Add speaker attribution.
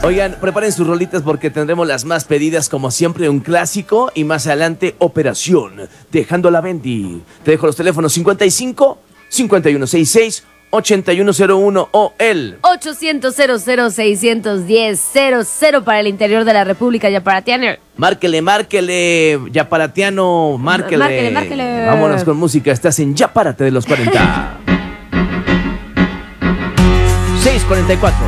Speaker 1: Oigan, preparen sus rolitas porque tendremos las más pedidas, como siempre, un clásico y más adelante, Operación Dejando la Bendy. Te dejo los teléfonos 55 5166 8101 o el
Speaker 2: 800-00-610-00 para el interior de la República Yaparatiana.
Speaker 1: Márquele, Yaparatiano, márquele.
Speaker 2: Márquele.
Speaker 1: Vámonos con música, estás en Yapárate de los 40. 6:44.